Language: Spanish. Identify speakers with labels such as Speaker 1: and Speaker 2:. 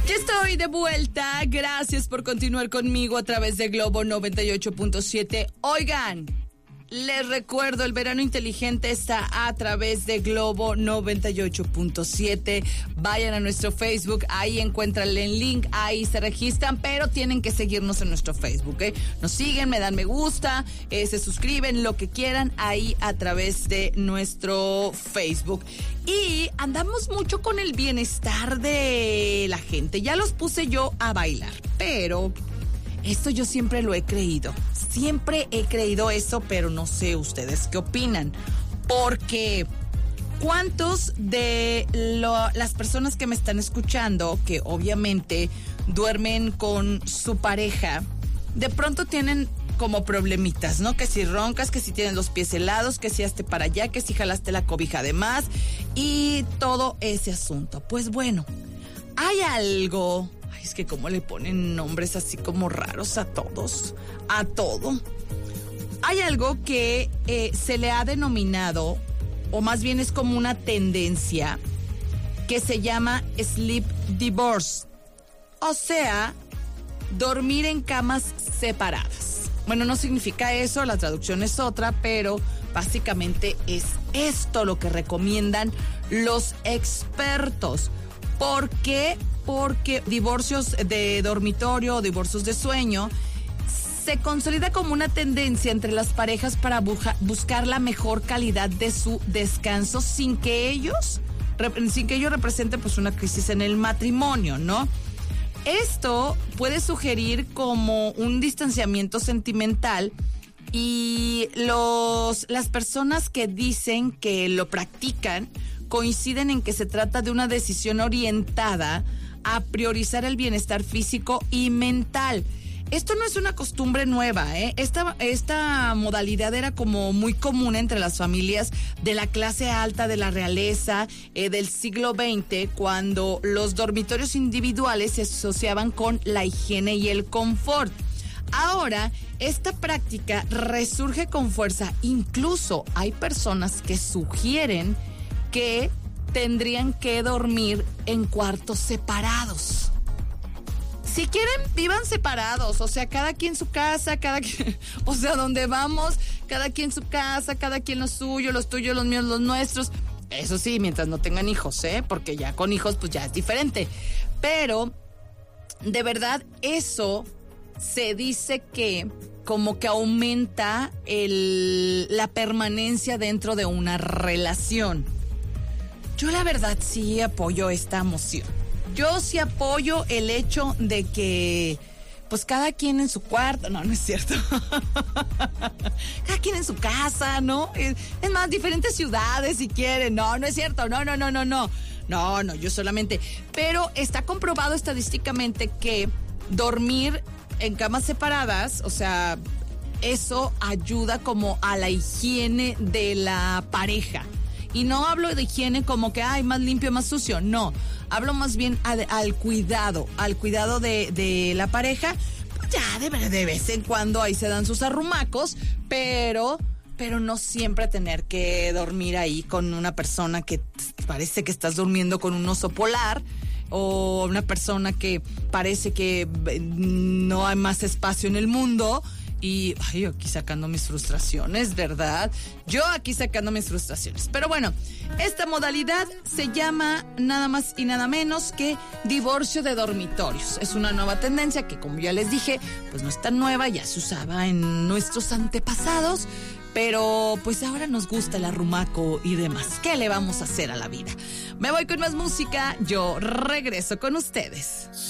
Speaker 1: Ya estoy de vuelta. Gracias por continuar conmigo a través de Globo 98.7. Oigan, les recuerdo, el verano inteligente está a través de Globo 98.7. Vayan a nuestro Facebook, ahí encuentran el link, ahí se registran, pero tienen que seguirnos en nuestro Facebook, ¿eh? Nos siguen, me dan me gusta, se suscriben, lo que quieran, ahí a través de nuestro Facebook. Y andamos mucho con el bienestar de la gente. Ya los puse yo a bailar, pero esto yo siempre lo he creído. Siempre he creído eso, pero no sé ustedes qué opinan. Porque ¿cuántos de las personas que me están escuchando, que obviamente duermen con su pareja, de pronto tienen como problemitas, ¿no? Que si roncas, que si tienes los pies helados, que si hazte para allá, que si jalaste la cobija de más y todo ese asunto? Pues bueno, hay algo. Ay, es que cómo le ponen nombres así como raros a todos, a todo. Hay algo que se le ha denominado, o más bien es como una tendencia, que se llama sleep divorce. O sea, dormir en camas separadas. Bueno, no significa eso, la traducción es otra, pero básicamente es esto lo que recomiendan los expertos. ¿Por qué? Porque divorcios de dormitorio o divorcios de sueño se consolida como una tendencia entre las parejas para buscar la mejor calidad de su descanso sin que ello represente pues una crisis en el matrimonio, ¿no? Esto puede sugerir como un distanciamiento sentimental y las personas que dicen que lo practican coinciden en que se trata de una decisión orientada a priorizar el bienestar físico y mental. Esto no es una costumbre nueva, ¿eh? Esta modalidad era como muy común entre las familias de la clase alta de la realeza del siglo XX, cuando los dormitorios individuales se asociaban con la higiene y el confort. Ahora, esta práctica resurge con fuerza. Incluso hay personas que sugieren que tendrían que dormir en cuartos separados. Si quieren, vivan separados, o sea, cada quien su casa, o sea, donde vamos, cada quien su casa, cada quien lo suyo, los tuyos, los míos, los nuestros. Eso sí, mientras no tengan hijos, porque ya con hijos pues ya es diferente. Pero, de verdad, eso se dice que como que aumenta la permanencia dentro de una relación. Yo la verdad sí apoyo esta moción. Yo sí apoyo el hecho de que, pues cada quien en su cuarto, no es cierto. Cada quien en su casa, ¿no? Es más, diferentes ciudades si quieren. No es cierto, no. No, yo solamente. Pero está comprobado estadísticamente que dormir en camas separadas, o sea, eso ayuda como a la higiene de la pareja. Y no hablo de higiene como que, más limpio, más sucio. No, hablo más bien al cuidado de la pareja. Pues ya, de vez en cuando ahí se dan sus arrumacos, pero no siempre tener que dormir ahí con una persona que parece que estás durmiendo con un oso polar, o una persona que parece que no hay más espacio en el mundo. Y yo aquí sacando mis frustraciones, ¿verdad? Yo aquí sacando mis frustraciones. Pero bueno, esta modalidad se llama nada más y nada menos que divorcio de dormitorios. Es una nueva tendencia que, como ya les dije, pues no es tan nueva, ya se usaba en nuestros antepasados, pero pues ahora nos gusta el arrumaco y demás. ¿Qué le vamos a hacer a la vida? Me voy con más música, yo regreso con ustedes.